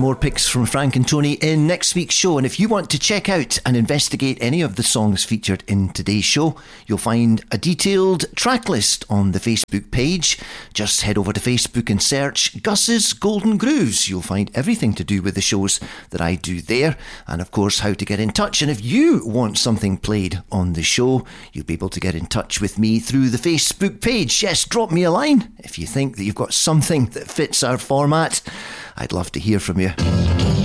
more picks from Frank and Tony in next week's show. And if you want to check out and investigate any of the songs featured in today's show, you'll find a detailed track list on the Facebook page. Just head over to Facebook and search Gus's Golden Grooves. You'll find everything to do with the shows that I do there, and of course how to get in touch. And if you want something played on the show, you'll be able to get in touch with me through the Facebook page. Yes, drop me a line if you think that you've got something that fits our format. I'd love to hear from you.